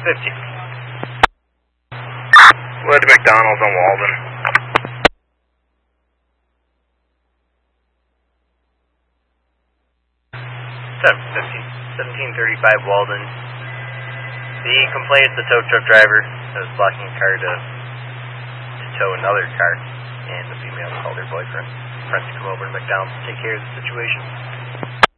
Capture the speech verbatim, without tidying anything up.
fifteen. Wood McDonald's on Walden. seven fifteen. seventeen thirty-five Walden. The complaint is the tow truck driver that was blocking a car to, to tow another car, and the female called her boyfriend. Friends to come over to McDonald's to take care of the situation.